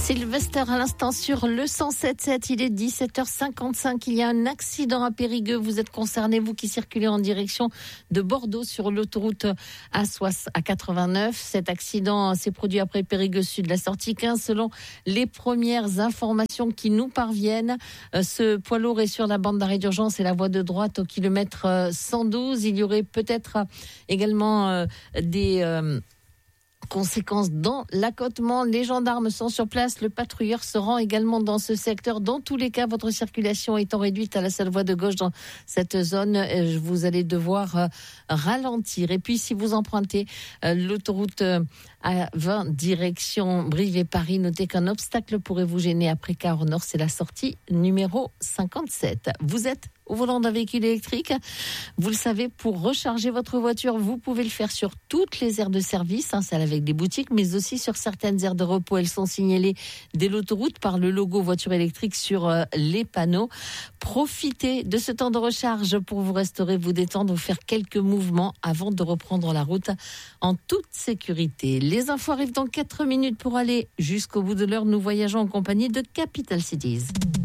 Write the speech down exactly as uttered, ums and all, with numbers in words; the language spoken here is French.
Sylvester à l'instant sur le cent sept sept, il est dix-sept heures cinquante-cinq, il y a un accident à Périgueux, vous êtes concerné, vous qui circulez en direction de Bordeaux sur l'autoroute A quatre-vingt-neuf. Cet accident s'est produit après Périgueux Sud, la sortie quinze, selon les premières informations qui nous parviennent. Ce poids lourd est sur la bande d'arrêt d'urgence et la voie de droite au kilomètre cent douze. Il y aurait peut-être également des... Euh, Conséquences dans l'accotement, les gendarmes sont sur place, le patrouilleur se rend également dans ce secteur. Dans tous les cas, votre circulation étant réduite à la seule voie de gauche dans cette zone, vous allez devoir ralentir. Et puis, si vous empruntez l'autoroute A vingt direction Brive et Paris, notez qu'un obstacle pourrait vous gêner après Cahors au nord, c'est la sortie numéro cinquante-sept. Vous êtes au volant d'un véhicule électrique, vous le savez, pour recharger votre voiture, vous pouvez le faire sur toutes les aires de service, hein, celles avec des boutiques, mais aussi sur certaines aires de repos. Elles sont signalées dès l'autoroute par le logo voiture électrique sur euh, les panneaux. Profitez de ce temps de recharge pour vous restaurer, vous détendre, vous faire quelques mouvements avant de reprendre la route en toute sécurité. Les infos arrivent dans quatre minutes pour aller jusqu'au bout de l'heure. Nous voyageons en compagnie de Capital Cities.